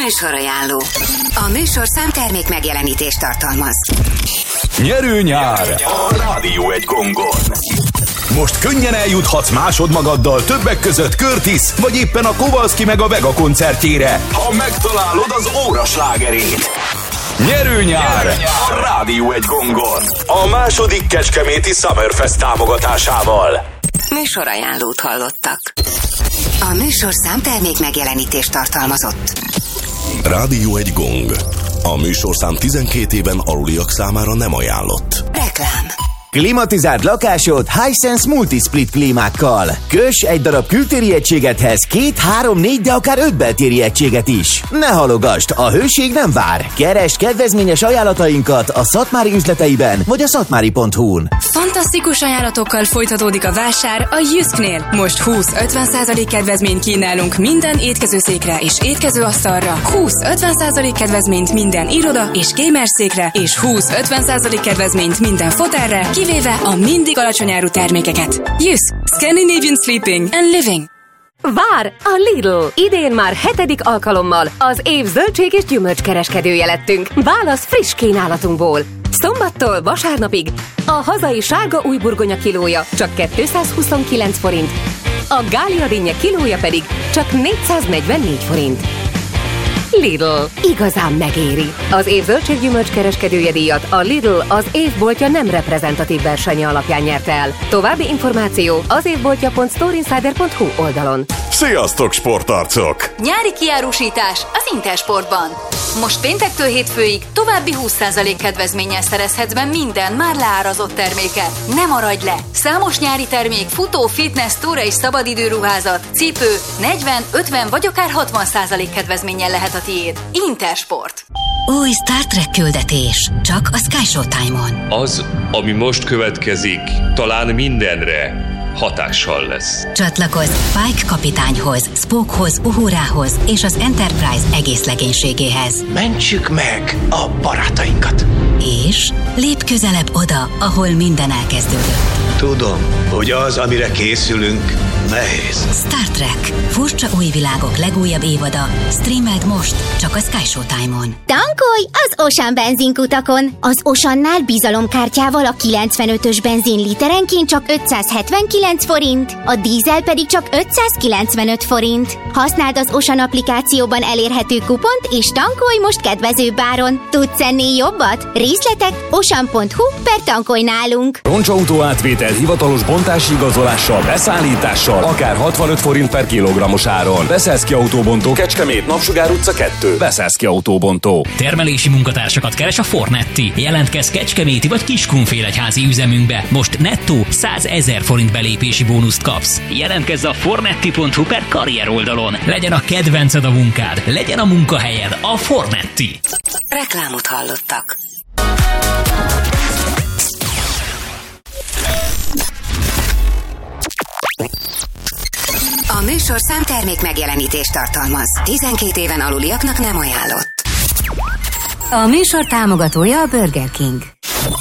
Műsorajánló. A műsorszám termék megjelenítést tartalmaz. Nyerő nyár a Rádió Egy Gongon. Most könnyen eljuthatsz másodmagaddal többek között Curtis, vagy éppen a Kowalski meg a Vega koncertjére, ha megtalálod az óra slágerét. Nyerő nyár a Rádió Egy Gongon. A második kecskeméti Summerfest támogatásával. Műsorajánlót hallottak. A műsorszám termék megjelenítést tartalmazott. Rádió Egy Gong. A műsorszám 12 éven aluliak számára nem ajánlott. Reklám. Klimatizált lakásod Hisense Multisplit klímákkal. Köss egy darab kültéri egységethez 2, 3, 4, de akár 5 beltéri egységet is. Ne halogasd, a hőség nem vár. Keresd kedvezményes ajánlatainkat a Szatmári üzleteiben vagy a szatmári.hu-n. Fantasztikus ajánlatokkal folytatódik a vásár a Jysknél. Most 20-50% kedvezményt kínálunk minden étkezőszékre és étkezőasztalra, 20-50% kedvezményt minden iroda és gamerszékre, és 20-50% kedvezményt minden fotelre, kivéve a mindig alacsony áru termékeket. Jysk, Scandinavian Sleeping and Living. Vár a Lidl! Idén már 7. alkalommal az év zöldség és gyümölcskereskedője lettünk. Válasz friss kínálatunkból. Szombattól vasárnapig a hazai sárga új burgonya kilója csak 229 forint, a gália dinnye kilója pedig csak 444 forint. Lidl. Igazán megéri. Az év zöldség-gyümölcs kereskedője díjat a Lidl az évboltja nem reprezentatív versenye alapján nyerte el. További információ az évboltja.storeinsider.hu oldalon. Sziasztok, sportarcok! Nyári kiárusítás az Intersportban. Most péntektől hétfőig további 20% kedvezménnyel szerezhetsz be minden már leárazott terméket. Ne maradj le! Számos nyári termék, futó, fitness, túra és szabadidőruházat, cipő, 40, 50 vagy akár 60% kedvezménnyel lehet a tiéd. Intersport. Új Star Trek küldetés. Csak a Sky Showtime-on. Az, ami most következik, talán mindenre hatással lesz. Csatlakozz Pike kapitányhoz, Spockhoz, Uhurához és az Enterprise egész legénységéhez. Mentsük meg a barátainkat. És lépj közelebb oda, ahol minden elkezdődött. Tudom, hogy az, amire készülünk, nehéz. Star Trek. Furcsa új világok legújabb évada. Streameld most, csak a Sky Showtime-on. Tankolj az Ocean benzinkutakon! Az Oceannál bizalomkártyával a 95-ös benzin literenként csak 579 forint, a dízel pedig csak 595 forint. Használd az Ocean applikációban elérhető kupont, és tankolj most kedvezőbb áron. Tudsz ennél jobbat? Részletek ocean.hu/tankolj nálunk. Roncsautó átvétel hivatalos bontási igazolással, beszállítással, akár 65 forint per kilogrammos áron. Beszélszki Autóbontó, Kecskemét, Napsugár utca 2. Beszélszki Autóbontó. Termelési munkatársakat keres a Fornetti. Jelentkezz kecskeméti vagy Kiskunfélegyházi üzemünkbe. Most nettó 100 000 forint belépési bónuszt kapsz. Jelentkezz a fornetti.hu/karrier oldalon. Legyen a kedvenced a munkád, legyen a munkahelyed a Fornetti. Reklámot hallottak. A műsorszám termék megjelenítést tartalmaz. 12 éven aluliaknak nem ajánlott. A műsor támogatója a Burger King.